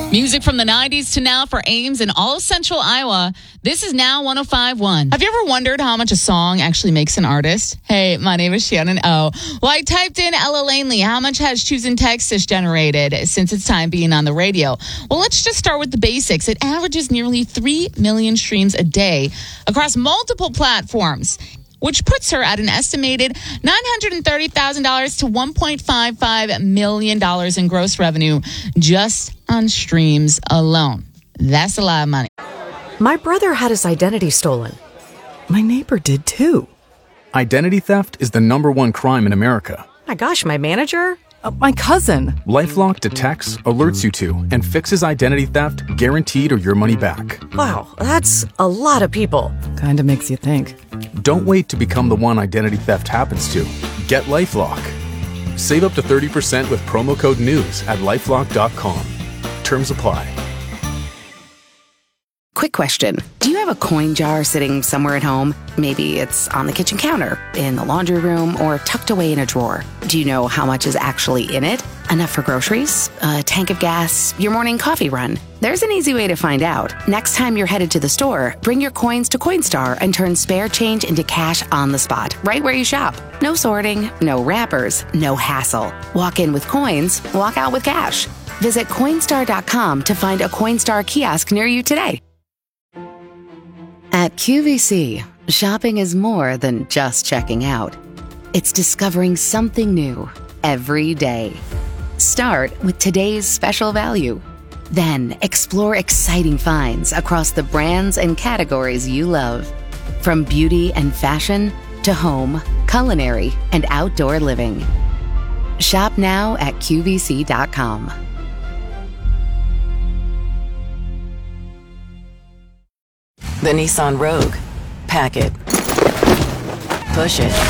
Music from the 90s to now for Ames and all of Central Iowa. This is Now 105.1. Have you ever wondered how much a song actually makes an artist? Hey, my name is Shannon O. Well, I typed in Ella Langley. How much has Choosing Texas generated since its time being on the radio? Well, let's just start with the basics. It averages nearly 3 million streams a day across multiple platforms, which puts her at an estimated $930,000 to $1.55 million in gross revenue just on streams alone. That's a lot of money. My brother had his identity stolen. My neighbor did too. Identity theft is the #1 crime in America. My gosh, my manager? My cousin. LifeLock detects, alerts you to, and fixes identity theft guaranteed or your money back. Wow, that's a lot of people. Kinda makes you think. Don't wait to become the one identity theft happens to. Get LifeLock. Save up to 30% with promo code NEWS at LifeLock.com. Terms apply. Quick question. Do you have a coin jar sitting somewhere at home? Maybe it's on the kitchen counter, in the laundry room, or tucked away in a drawer. Do you know how much is actually in it? Enough for groceries? A tank of gas? Your morning coffee run? There's an easy way to find out. Next time you're headed to the store, bring your coins to Coinstar and turn spare change into cash on the spot, right where you shop. No sorting, no wrappers, no hassle. Walk in with coins, walk out with cash. Visit Coinstar.com to find a Coinstar kiosk near you today. At QVC, shopping is more than just checking out. It's discovering something new every day. Start with today's special value. Then explore exciting finds across the brands and categories you love. From beauty and fashion to home, culinary, and outdoor living. Shop now at QVC.com. The Nissan Rogue. Pack it. Push it.